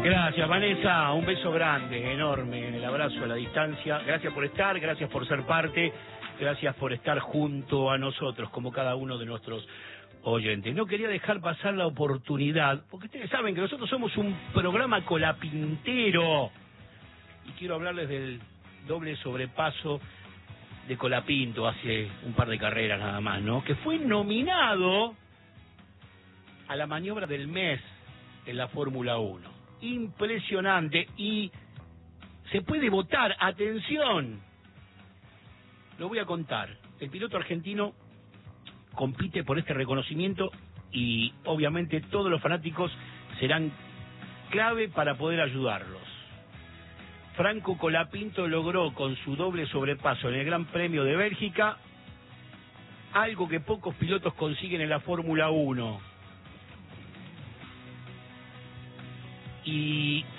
Gracias, Vanessa, un beso grande, enorme, en el abrazo a la distancia. Gracias por estar, gracias por ser parte, gracias por estar junto a nosotros, como cada uno de nuestros oyentes. No quería dejar pasar la oportunidad, porque ustedes saben que nosotros somos un programa colapintero, y quiero hablarles del doble sobrepaso de Colapinto hace un par de carreras nada más, ¿no? Que fue nominado a la maniobra del mes en la Fórmula 1. Impresionante, y se puede votar, atención, lo voy a contar. El piloto argentino compite por este reconocimiento y obviamente todos los fanáticos serán clave para poder ayudarlos. Franco Colapinto logró con su doble sobrepaso en el Gran Premio de Bélgica algo que pocos pilotos consiguen en la Fórmula 1. Y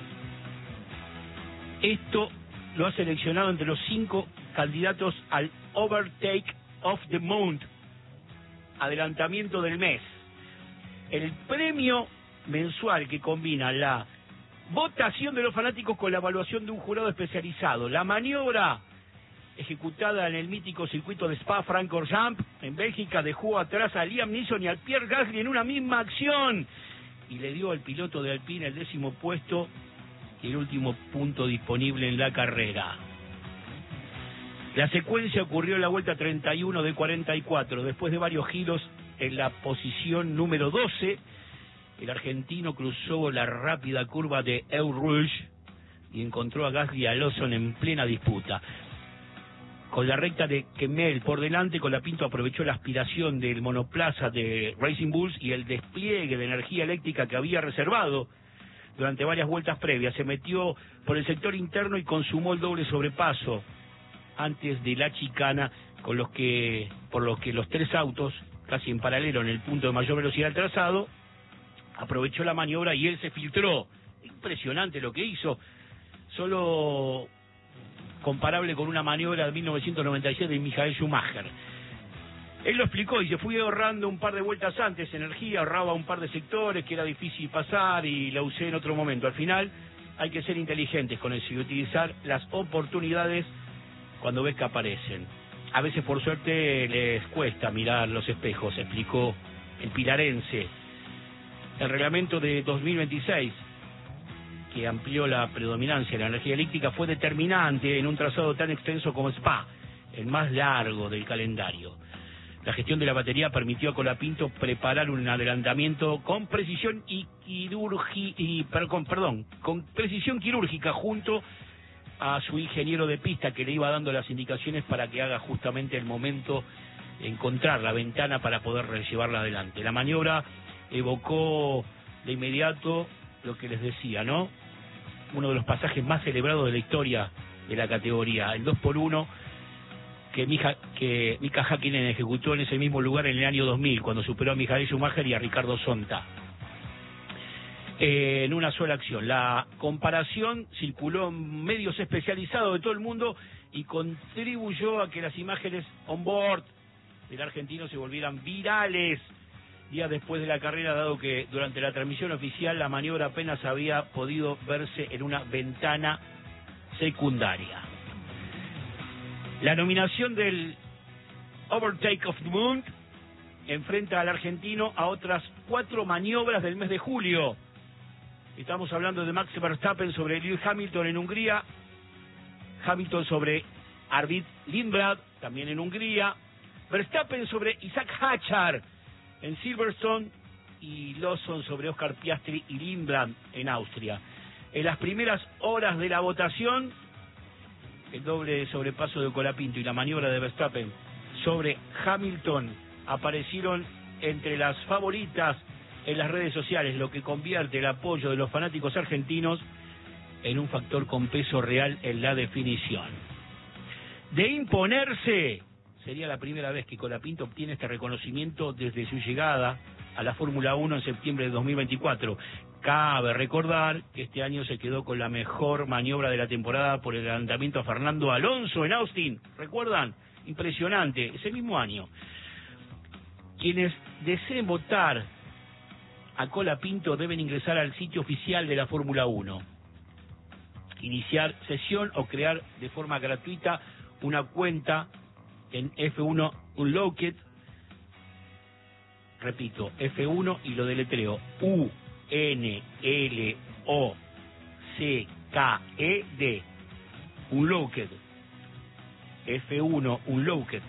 esto lo ha seleccionado entre los 5 candidatos al Overtake of the Month, adelantamiento del mes. El premio mensual que combina la votación de los fanáticos con la evaluación de un jurado especializado. La maniobra ejecutada en el mítico circuito de Spa-Francorchamps en Bélgica dejó atrás a Liam Neeson y al Pierre Gasly en una misma acción, y le dio al piloto de Alpine el 10º puesto y el último punto disponible en la carrera. La secuencia ocurrió en la vuelta 31 de 44. Después de varios giros en la posición número 12, el argentino cruzó la rápida curva de Eau Rouge y encontró a Gasly y a Lawson en plena disputa. Con la recta de Kemmel por delante, Colapinto aprovechó la aspiración del monoplaza de Racing Bulls y el despliegue de energía eléctrica que había reservado durante varias vueltas previas. Se metió por el sector interno y consumó el doble sobrepaso antes de la chicana, por lo que los 3 autos, casi en paralelo en el punto de mayor velocidad del trazado, aprovechó la maniobra y él se filtró. Impresionante lo que hizo, solo comparable con una maniobra de 1997 de Michael Schumacher. Él lo explicó y se fue ahorrando un par de vueltas antes, energía, ahorraba un par de sectores que era difícil pasar y la usé en otro momento. Al final hay que ser inteligentes con eso y utilizar las oportunidades cuando ves que aparecen. A veces por suerte les cuesta mirar los espejos, explicó el pilarense. El reglamento de 2026, que amplió la predominancia de la energía eléctrica, fue determinante en un trazado tan extenso como Spa, el más largo del calendario. La gestión de la batería permitió a Colapinto preparar un adelantamiento con precisión con precisión quirúrgica junto a su ingeniero de pista, que le iba dando las indicaciones para que haga justamente el momento, encontrar la ventana para poder llevarla adelante. La maniobra evocó de inmediato lo que les decía, ¿no? Uno de los pasajes más celebrados de la historia de la categoría, el 2x1 que Mika Häkkinen ejecutó en ese mismo lugar en el año 2000, cuando superó a Michael Schumacher y a Ricardo Zonta en una sola acción. La comparación circuló en medios especializados de todo el mundo y contribuyó a que las imágenes on board del argentino se volvieran virales días después de la carrera, dado que durante la transmisión oficial la maniobra apenas había podido verse en una ventana secundaria. La nominación del Overtake of the Month enfrenta al argentino a otras 4 maniobras del mes de julio. Estamos hablando de Max Verstappen sobre Lewis Hamilton en Hungría, Hamilton sobre Arvid Lindblad, también en Hungría, Verstappen sobre Isaac Hadjar en Silverstone y Lawson sobre Oscar Piastri y Lindblad en Austria. En las primeras horas de la votación, el doble sobrepaso de Colapinto y la maniobra de Verstappen sobre Hamilton aparecieron entre las favoritas en las redes sociales, lo que convierte el apoyo de los fanáticos argentinos en un factor con peso real en la definición. De imponerse, sería la primera vez que Colapinto obtiene este reconocimiento desde su llegada a la Fórmula 1 en septiembre de 2024. Cabe recordar que este año se quedó con la mejor maniobra de la temporada por el adelantamiento a Fernando Alonso en Austin. ¿Recuerdan? Impresionante, ese mismo año. Quienes deseen votar a Colapinto deben ingresar al sitio oficial de la Fórmula 1, iniciar sesión o crear de forma gratuita una cuenta en F1 Unlocked. Repito, F1 y lo deletreo UNLOCKED, Unlocked, F1 Unlocked,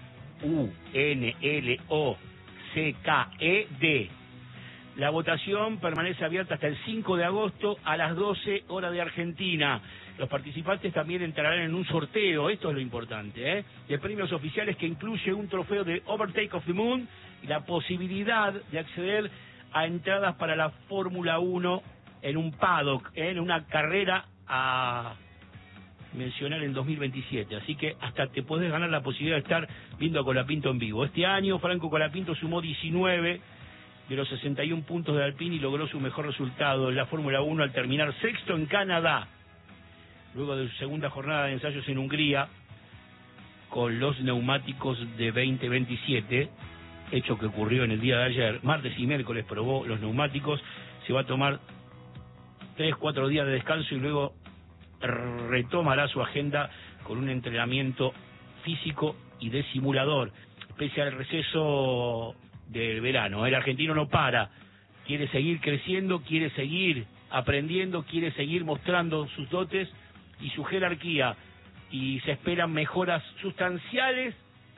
UNLOCKED. La votación permanece abierta hasta el 5 de agosto a las 12 horas de Argentina. Los participantes también entrarán en un sorteo, esto es lo importante, de premios oficiales que incluye un trofeo de Overtake of the Moon y la posibilidad de acceder a entradas para la Fórmula 1 en un paddock, en una carrera a mencionar en 2027. Así que hasta te podés ganar la posibilidad de estar viendo a Colapinto en vivo. Este año Franco Colapinto sumó 19 de los 61 puntos de Alpine y logró su mejor resultado en la Fórmula 1 al terminar sexto en Canadá, luego de su segunda jornada de ensayos en Hungría con los neumáticos de 2027, hecho que ocurrió en el día de ayer. Martes y miércoles probó los neumáticos, se va a tomar 3-4 días de descanso y luego retomará su agenda con un entrenamiento físico y de simulador. Pese al receso del verano, el argentino no para, quiere seguir creciendo, quiere seguir aprendiendo, quiere seguir mostrando sus dotes y su jerarquía, y se esperan mejoras sustanciales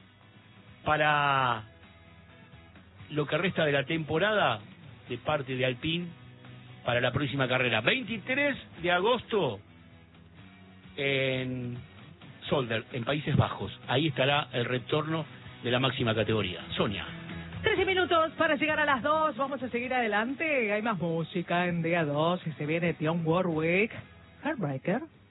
para lo que resta de la temporada de parte de Alpine para la próxima carrera. 23 de agosto en Zolder, en Países Bajos. Ahí estará el retorno de la máxima categoría. Sonia. 13 minutos para llegar a las 2. Vamos a seguir adelante. Hay más música en día 2 y se viene Dionne Warwick, Heartbreaker.